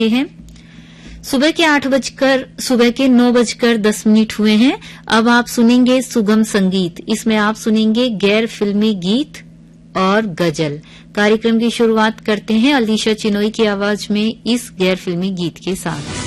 हैं। सुबह के 9:10 हुए हैं। अब आप सुनेंगे सुगम संगीत। इसमें आप सुनेंगे गैर फिल्मी गीत और गजल। कार्यक्रम की शुरुआत करते हैं अलीशा चिनोई की आवाज में इस गैर फिल्मी गीत के साथ।